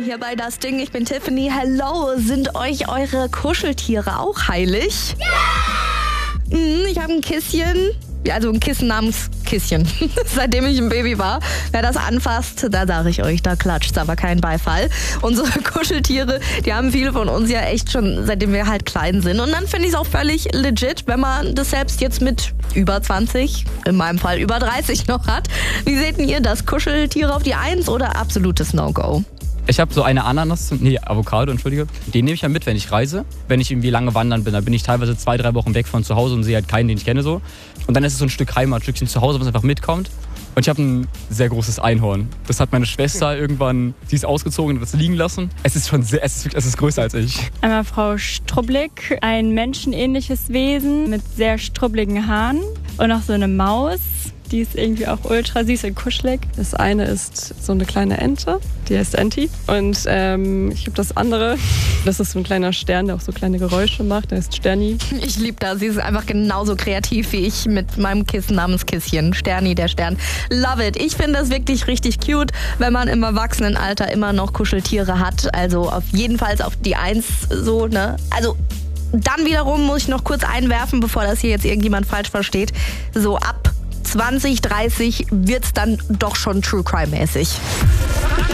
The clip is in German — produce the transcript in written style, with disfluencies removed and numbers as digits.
hier bei Das Ding. Ich bin Tiffany. Hello, sind euch eure Kuscheltiere auch heilig? Ja! Ich habe ein Kisschen. Ja, also ein Kissen namens Kisschen. Seitdem ich ein Baby war. Wer das anfasst, da sage ich euch, da klatscht's aber kein Beifall. Unsere Kuscheltiere, die haben viele von uns ja echt schon, seitdem wir halt klein sind. Und dann finde ich es auch völlig legit, wenn man das selbst jetzt mit über 20, in meinem Fall über 30 noch hat. Wie seht denn ihr das? Kuscheltiere auf die 1 oder absolutes No-Go? Ich habe so eine Avocado, entschuldige. Den nehme ich ja mit, wenn ich reise. Wenn ich irgendwie lange wandern bin, dann bin ich teilweise 2-3 Wochen weg von zu Hause und sehe halt keinen, den ich kenne so. Und dann ist es so ein Stück Heimat, ein Stückchen zu Hause, was einfach mitkommt. Und ich habe ein sehr großes Einhorn. Das hat meine Schwester irgendwann, die ist ausgezogen und hat es liegen lassen. Es ist größer als ich. Einmal Frau Strubbelig, ein menschenähnliches Wesen mit sehr strubbligen Haaren. Und noch so eine Maus. Die ist irgendwie auch ultra süß und kuschelig. Das eine ist so eine kleine Ente, die heißt Enti. Und ich habe das andere, das ist so ein kleiner Stern, der auch so kleine Geräusche macht, der heißt Sterni. Ich liebe das, sie ist einfach genauso kreativ wie ich mit meinem Kissen namens Kisschen. Sterni, der Stern. Love it. Ich finde das wirklich richtig cute, wenn man im Erwachsenenalter immer noch Kuscheltiere hat. Also auf jeden Fall auf die 1 so, ne? Also dann wiederum muss ich noch kurz einwerfen, bevor das hier jetzt irgendjemand falsch versteht. So ab 20, 30 wird's dann doch schon True Crime-mäßig.